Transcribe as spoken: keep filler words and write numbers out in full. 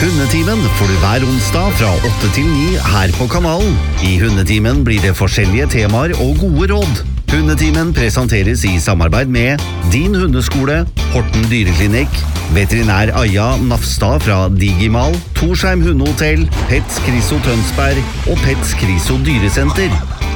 Hundetimen får du hver onsdag fra åtte til ni her på kanalen. I Hundetimen blir det forskjellige temaer og gode råd. Hundetimen presenteres i samarbeid med Din Hundeskole, Horten Dyreklinikk, Veterinær Aja Nafstad fra Digimal, Torsheim Hundehotell, Pets Kriso Tønsberg og Pets Kriso Dyresenter.